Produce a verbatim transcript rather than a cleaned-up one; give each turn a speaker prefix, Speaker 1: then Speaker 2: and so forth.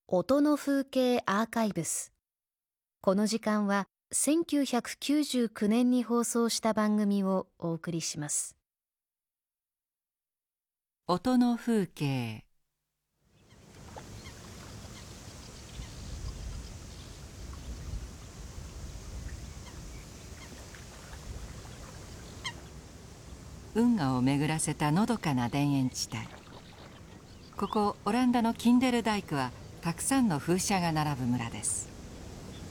Speaker 1: 音の風景アーカイブス。この時間はせんきゅうひゃくきゅうじゅうきゅうねんに放送した番組をお送りします。
Speaker 2: 音の風景。運河を巡らせたのどかな田園地帯。ここオランダのキンデルダイクはたくさんの風車が並ぶ村です。